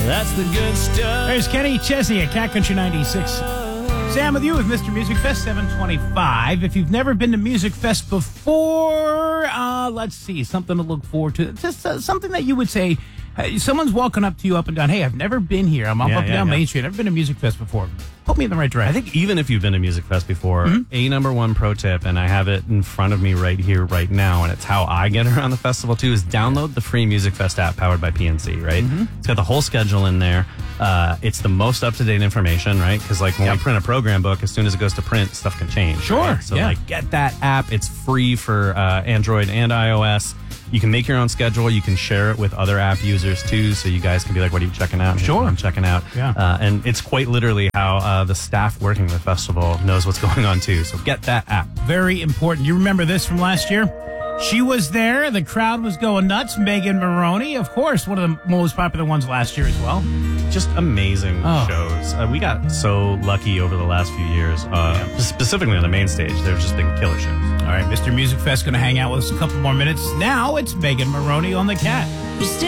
That's the good stuff. There's Kenny Chesney at Cat Country 96. Sam with you with Mr. Music Fest 725. If you've never been to Music Fest before, let's see, something to look forward to. Just something that you would say, someone's walking up to you up and down. Hey, I've never been here. I'm up and down Main Street. I've never been to Music Fest before. Put me in the right direction. I think even if you've been to Music Fest before, a number one pro tip, and I have it in front of me right here, right now, and it's how I get around the festival too, is download the free Music Fest app powered by PNC, right? It's got the whole schedule in there. It's the most up-to-date information, right? Because like when we print a program book, as soon as it goes to print, stuff can change. Sure. Right? So like get that app. It's free for Android and iOS. You can make your own schedule. You can share it with other app users too, so you guys can be like, what are you checking out? Sure. I'm checking out. Yeah. And it's quite literally how the staff working the festival knows what's going on too. So get that app. Very important. You remember this from last year? She was there. The crowd was going nuts. Megan Maroney, of course, one of the most popular ones last year as well. Just amazing shows. We got so lucky over the last few years, specifically on the main stage. There's just been killer shows. All right, Mr. Music Fest going to hang out with us a couple more minutes. Now it's Megan Maroney on the Cat.